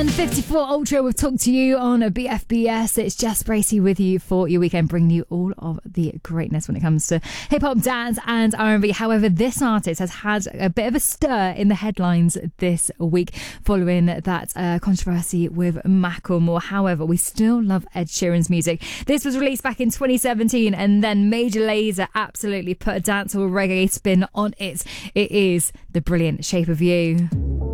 54 Ultra, we've talked to you on a BFBS. It's Jess Bracey with you for your weekend, bringing you all of the greatness when it comes to hip-hop, dance and R&B. However, this artist has had a bit of a stir in the headlines this week following that controversy with Macklemore. However, we still love Ed Sheeran's music. This was released back in 2017 and then Major Lazer absolutely put a dancehall reggae spin on it. It is the brilliant Shape of You.